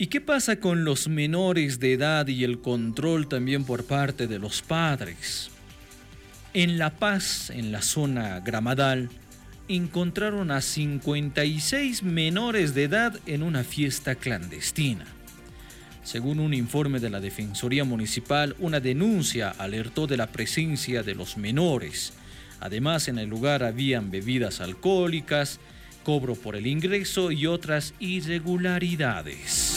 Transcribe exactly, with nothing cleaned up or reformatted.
qué pasa con los menores de edad y el control también por parte de los padres? En La Paz, en la zona Gramadal, encontraron a cincuenta y seis menores de edad en una fiesta clandestina. Según un informe de la Defensoría Municipal, una denuncia alertó de la presencia de los menores. Además, en el lugar habían bebidas alcohólicas, cobro por el ingreso y otras irregularidades.